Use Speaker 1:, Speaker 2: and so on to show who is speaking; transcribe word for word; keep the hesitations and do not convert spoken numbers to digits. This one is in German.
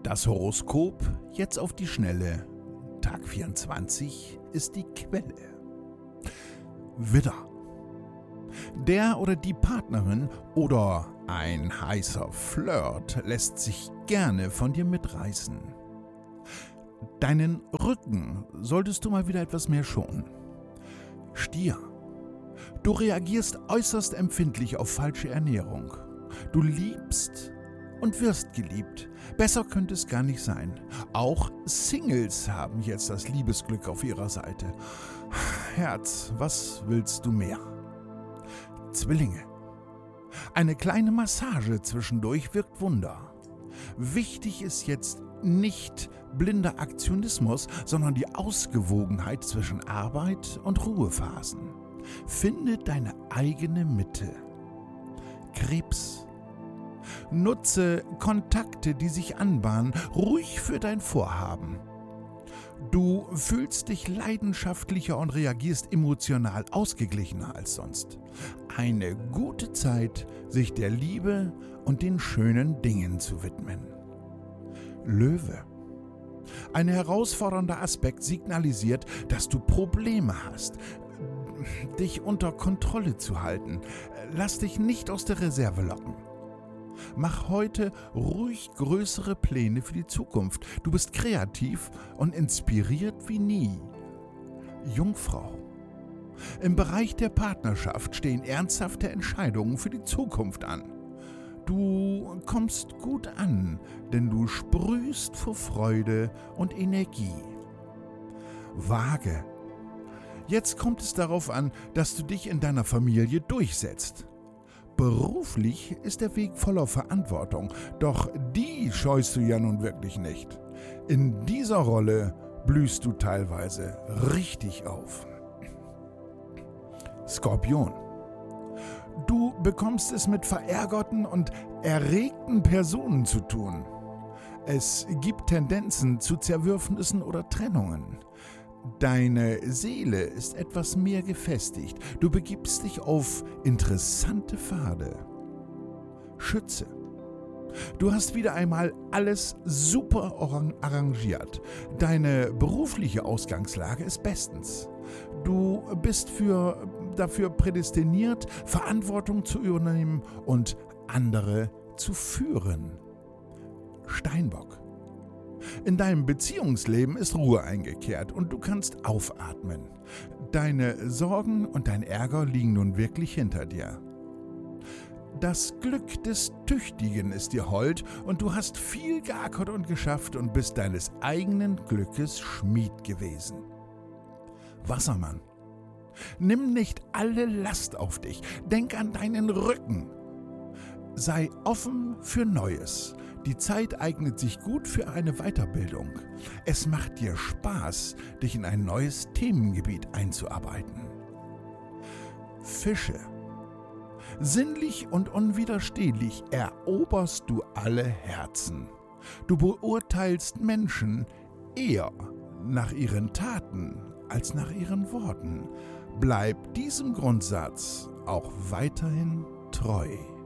Speaker 1: Das Horoskop jetzt auf die Schnelle. Tag vierundzwanzig ist die Quelle. Widder. Der oder die Partnerin oder ein heißer Flirt lässt sich gerne von dir mitreißen. Deinen Rücken solltest du mal wieder etwas mehr schonen. Stier. Du reagierst äußerst empfindlich auf falsche Ernährung. Du liebst und wirst geliebt. Besser könnte es gar nicht sein. Auch Singles haben jetzt das Liebesglück auf ihrer Seite. Herz, was willst du mehr? Zwillinge. Eine kleine Massage zwischendurch wirkt Wunder. Wichtig ist jetzt nicht blinder Aktionismus, sondern die Ausgewogenheit zwischen Arbeit und Ruhephasen. Finde deine eigene Mitte. Krebs. Nutze Kontakte, die sich anbahnen, ruhig für dein Vorhaben. Du fühlst dich leidenschaftlicher und reagierst emotional ausgeglichener als sonst. Eine gute Zeit, sich der Liebe und den schönen Dingen zu widmen. Löwe. Ein herausfordernder Aspekt signalisiert, dass du Probleme hast, dich unter Kontrolle zu halten. Lass dich nicht aus der Reserve locken. Mach heute ruhig größere Pläne für die Zukunft. Du bist kreativ und inspiriert wie nie. Jungfrau. Im Bereich der Partnerschaft stehen ernsthafte Entscheidungen für die Zukunft an. Du kommst gut an, denn du sprühst vor Freude und Energie. Waage. Jetzt kommt es darauf an, dass du dich in deiner Familie durchsetzt. Beruflich ist der Weg voller Verantwortung, doch die scheust du ja nun wirklich nicht. In dieser Rolle blühst du teilweise richtig auf. Skorpion. Du bekommst es mit verärgerten und erregten Personen zu tun. Es gibt Tendenzen zu Zerwürfnissen oder Trennungen. Deine Seele ist etwas mehr gefestigt. Du begibst dich auf interessante Pfade. Schütze. Du hast wieder einmal alles super arrangiert. Deine berufliche Ausgangslage ist bestens. Du bist für, dafür prädestiniert, Verantwortung zu übernehmen und andere zu führen. Steinbock. In deinem Beziehungsleben ist Ruhe eingekehrt und du kannst aufatmen. Deine Sorgen und dein Ärger liegen nun wirklich hinter dir. Das Glück des Tüchtigen ist dir hold und du hast viel geackert und geschafft und bist deines eigenen Glückes Schmied gewesen. Wassermann. Nimm nicht alle Last auf dich, denk an deinen Rücken. Sei offen für Neues. Die Zeit eignet sich gut für eine Weiterbildung. Es macht dir Spaß, dich in ein neues Themengebiet einzuarbeiten. Fische. Sinnlich und unwiderstehlich eroberst du alle Herzen. Du beurteilst Menschen eher nach ihren Taten als nach ihren Worten. Bleib diesem Grundsatz auch weiterhin treu.